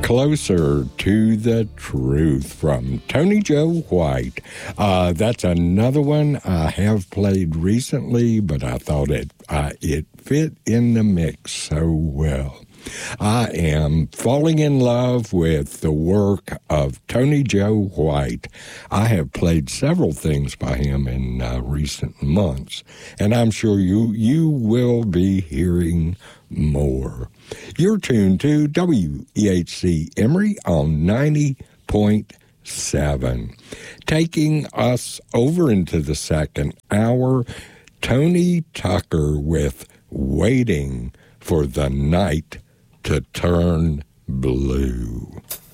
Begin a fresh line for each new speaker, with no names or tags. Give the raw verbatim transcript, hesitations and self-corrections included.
Closer to the Truth from Tony Joe White. Uh, that's another one I have played recently, but I thought it uh, it fit in the mix so well. I am falling in love with the work of Tony Joe White. I have played several things by him in uh, recent months, and I'm sure you you will be hearing more. You're tuned to W E H C Emory on ninety point seven. Taking us over into the second hour, Tony Tucker with Waiting for the Night to Turn Blue.